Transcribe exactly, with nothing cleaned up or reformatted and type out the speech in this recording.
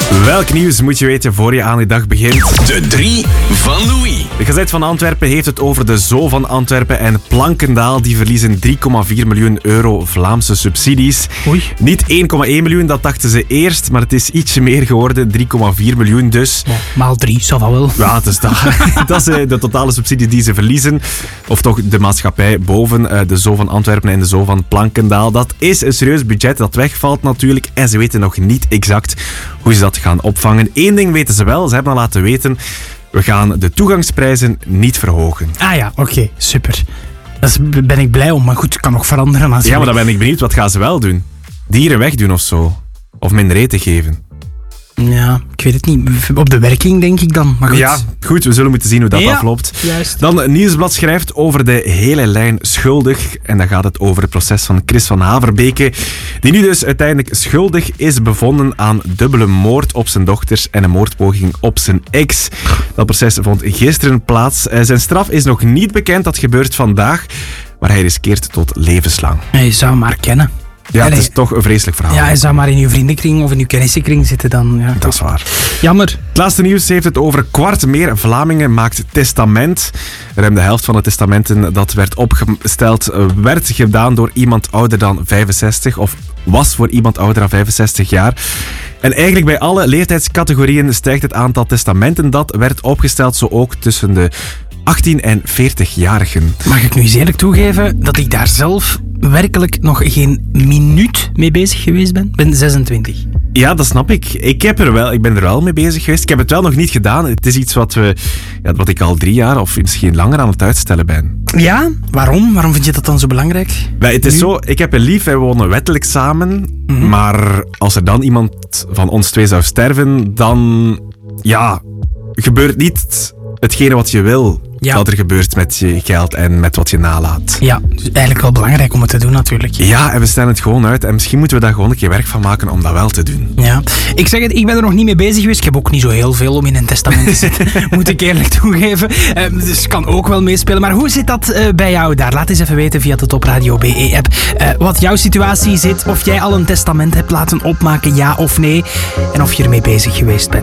Welk nieuws moet je weten voor je aan die dag begint? De drie van Louis. De Gazet van Antwerpen heeft het over de Zoo van Antwerpen en Plankendaal. Die verliezen drie komma vier miljoen euro Vlaamse subsidies. Oei. Niet één komma één miljoen, dat dachten ze eerst, maar het is ietsje meer geworden. drie komma vier miljoen dus. Oh, maal drie, zal dat wel. Ja, het is dat. Dat is de totale subsidie die ze verliezen. Of toch de maatschappij boven de Zoo van Antwerpen en de Zoo van Plankendaal. Dat is een serieus budget dat wegvalt natuurlijk. En ze weten nog niet exact hoe ze dat gaan opvangen. Eén ding weten ze wel, ze hebben al laten weten, we gaan de toegangsprijzen niet verhogen. Ah ja, oké, okay, super. Daar ben ik blij om, maar goed, het kan nog veranderen. Als ja, maar dan ben ik benieuwd, wat gaan ze wel doen? Dieren wegdoen of zo? Of minder eten geven? Ja, ik weet het niet. Op de werking denk ik dan. Maar goed. Ja, goed, we zullen moeten zien hoe dat ja, afloopt. Juist. Dan, Nieuwsblad schrijft over de hele lijn schuldig. En dan gaat het over het proces van Chris van Haverbeke, die nu dus uiteindelijk schuldig is bevonden aan dubbele moord op zijn dochters en een moordpoging op zijn ex. Dat proces vond gisteren plaats. Zijn straf is nog niet bekend, dat gebeurt vandaag. Maar hij riskeert tot levenslang. Je zou hem maar kennen. Ja, Allee, het is toch een vreselijk verhaal. Ja, hij zou maar in uw vriendenkring of in uw kennissenkring zitten dan. Ja, dat is waar. Jammer. Het laatste nieuws heeft het over kwart meer Vlamingen maakt testament. Ruim de helft van de testamenten dat werd opgesteld werd gedaan door iemand ouder dan vijfenzestig of was voor iemand ouder dan vijfenzestig jaar. En eigenlijk bij alle leeftijdscategorieën stijgt het aantal testamenten dat werd opgesteld, zo ook tussen de achttien- en veertig-jarigen. Mag ik nu eens eerlijk toegeven dat ik daar zelf werkelijk nog geen minuut mee bezig geweest ben? Ik ben zesentwintig. Ja, dat snap ik. Ik, heb er wel, ik ben er wel mee bezig geweest. Ik heb het wel nog niet gedaan. Het is iets wat, we, ja, wat ik al drie jaar of misschien langer aan het uitstellen ben. Ja? Waarom? Waarom vind je dat dan zo belangrijk? Wij, het is nu? zo, ik heb een lief, wij wonen wettelijk samen. Mm-hmm. Maar als er dan iemand van ons twee zou sterven, dan ja, gebeurt niet hetgene wat je wil. Ja. Dat er gebeurt met je geld en met wat je nalaat. Ja, dus eigenlijk wel belangrijk om het te doen natuurlijk. Ja, en we stellen het gewoon uit. En misschien moeten we daar gewoon een keer werk van maken om dat wel te doen. Ja, ik zeg het, ik ben er nog niet mee bezig geweest. Ik heb ook niet zo heel veel om in een testament te zetten. Moet ik eerlijk toegeven. Uh, dus kan ook wel meespelen. Maar hoe zit dat uh, bij jou daar? Laat eens even weten via de Top Radio B E-app. Uh, wat jouw situatie zit. Of jij al een testament hebt laten opmaken, ja of nee. En of je ermee bezig geweest bent.